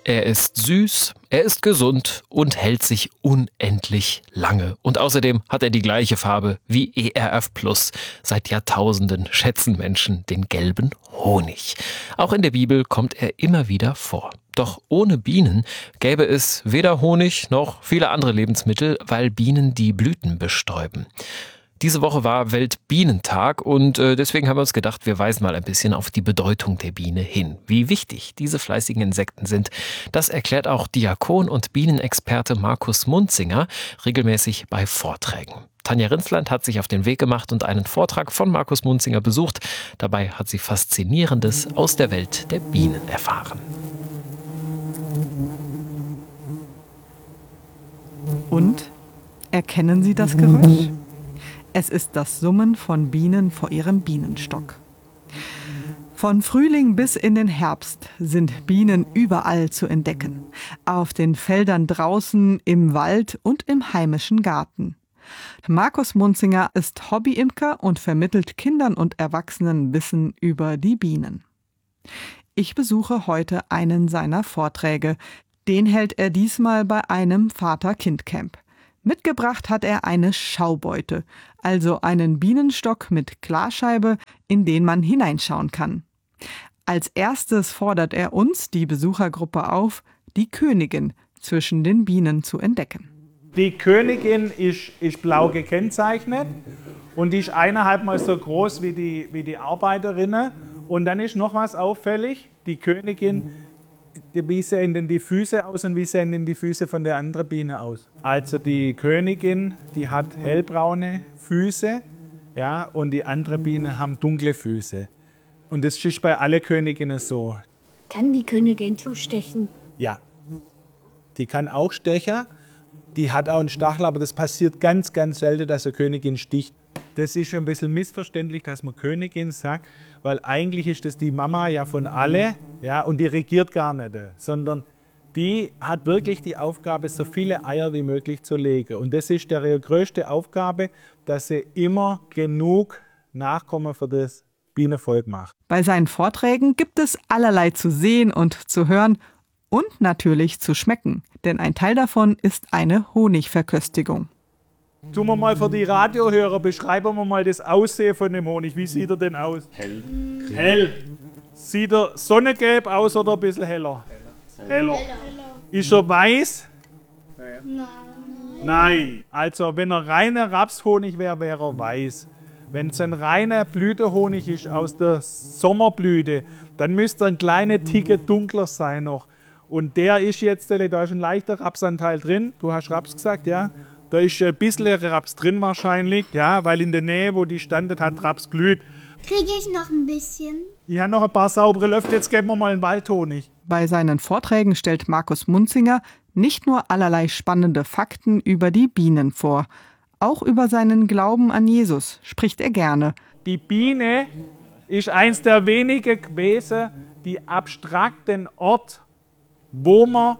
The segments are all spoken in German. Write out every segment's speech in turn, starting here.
Er ist süß, er ist gesund und hält sich unendlich lange. Und außerdem hat er die gleiche Farbe wie ERF+. Seit Jahrtausenden schätzen Menschen den gelben Honig. Auch in der Bibel kommt er immer wieder vor. Doch ohne Bienen gäbe es weder Honig noch viele andere Lebensmittel, weil Bienen die Blüten bestäuben. Diese Woche war Weltbienentag und deswegen haben wir uns gedacht, wir weisen mal ein bisschen auf die Bedeutung der Biene hin. Wie wichtig diese fleißigen Insekten sind, das erklärt auch Diakon und Bienenexperte Markus Munzinger regelmäßig bei Vorträgen. Tanja Rinsland hat sich auf den Weg gemacht und einen Vortrag von Markus Munzinger besucht. Dabei hat sie Faszinierendes aus der Welt der Bienen erfahren. Und? Erkennen Sie das Geräusch? Es ist das Summen von Bienen vor ihrem Bienenstock. Von Frühling bis in den Herbst sind Bienen überall zu entdecken. Auf den Feldern draußen, im Wald und im heimischen Garten. Markus Munzinger ist Hobbyimker und vermittelt Kindern und Erwachsenen Wissen über die Bienen. Ich besuche heute einen seiner Vorträge. Den hält er diesmal bei einem Vater-Kind-Camp. Mitgebracht hat er eine Schaubeute, also einen Bienenstock mit Glasscheibe, in den man hineinschauen kann. Als erstes fordert er uns, die Besuchergruppe, auf, die Königin zwischen den Bienen zu entdecken. Die Königin ist blau gekennzeichnet und die ist 1,5 Mal so groß wie die Arbeiterinnen. Und dann ist noch was auffällig, die Königin, wie sehen denn die Füße aus und wie sehen denn die Füße von der anderen Biene aus? Also die Königin, die hat hellbraune Füße, ja, und die anderen Bienen haben dunkle Füße. Und das ist bei allen Königinnen so. Kann die Königin zustechen? Ja, die kann auch stechen. Die hat auch einen Stachel, aber das passiert ganz, ganz selten, dass eine Königin sticht. Das ist ein bisschen missverständlich, dass man Königin sagt, weil eigentlich ist das die Mama ja von alle, ja, und die regiert gar nicht, sondern die hat wirklich die Aufgabe, so viele Eier wie möglich zu legen. Und das ist ihre größte Aufgabe, dass sie immer genug Nachkommen für das Bienenvolk macht. Bei seinen Vorträgen gibt es allerlei zu sehen und zu hören und natürlich zu schmecken, denn ein Teil davon ist eine Honigverköstigung. Tun wir mal für die Radiohörer, beschreiben wir mal das Aussehen von dem Honig. Wie sieht er denn aus? Hell. Hell. Sieht er sonnengelb aus oder ein bisschen heller? Heller. Ist er weiß? Nein. Nein. Also wenn er reiner Rapshonig wäre, wäre er weiß. Wenn es ein reiner Blütenhonig ist aus der Sommerblüte, dann müsste er ein kleiner Ticken dunkler sein noch. Und der ist jetzt, da ist ein leichter Rapsanteil drin. Du hast Raps gesagt, ja? Da ist ein bisschen Raps drin wahrscheinlich, ja, weil in der Nähe, wo die standet, hat Raps glüht. Kriege ich noch ein bisschen? Ich habe noch ein paar saubere Löffel, jetzt geben wir mal einen Waldhonig. Bei seinen Vorträgen stellt Markus Munzinger nicht nur allerlei spannende Fakten über die Bienen vor. Auch über seinen Glauben an Jesus spricht er gerne. Die Biene ist eins der wenigen Wesen, die abstrakten Ort, wo man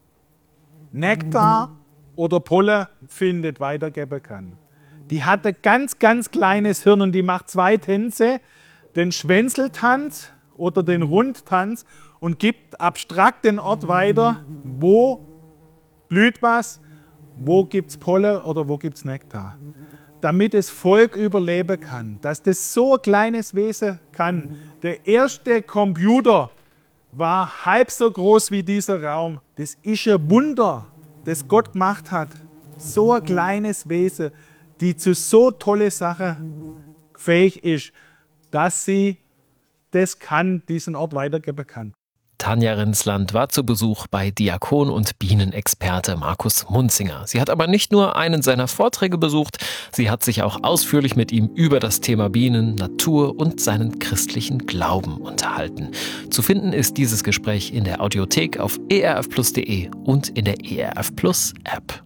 Nektar oder Pollen findet, weitergeben kann. Die hat ein ganz, ganz kleines Hirn und die macht 2 Tänze, den Schwänzeltanz oder den Rundtanz und gibt abstrakt den Ort weiter, wo blüht was, wo gibt es Pollen oder wo gibt es Nektar. Damit das Volk überleben kann, dass das so ein kleines Wesen kann. Der erste Computer war halb so groß wie dieser Raum. Das ist ein Wunder, das Gott gemacht hat. So ein kleines Wesen, die zu so tolle Sachen fähig ist, dass sie das kann, diesen Ort weitergeben kann. Tanja Rinsland war zu Besuch bei Diakon und Bienenexperte Markus Munzinger. Sie hat aber nicht nur einen seiner Vorträge besucht, sie hat sich auch ausführlich mit ihm über das Thema Bienen, Natur und seinen christlichen Glauben unterhalten. Zu finden ist dieses Gespräch in der Audiothek auf erfplus.de und in der ERF Plus App.